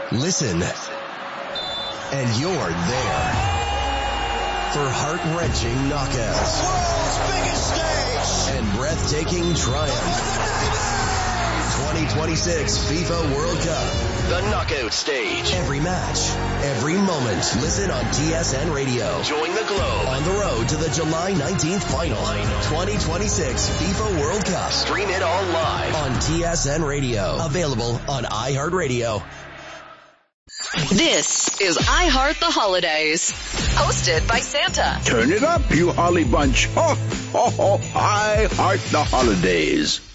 Listen, and you're there for heart-wrenching knockouts, the world's biggest stage, and breathtaking triumph. 2026 FIFA World Cup, the knockout stage. Every match, every moment. Listen on TSN Radio. Join the globe on the road to the July 19th final. 2026 FIFA World Cup. Stream it all live on TSN Radio. Available on iHeartRadio. This is iHeart the Holidays, hosted by Santa. Turn it up, you holly bunch. Ho, ho, ho, I heart the holidays.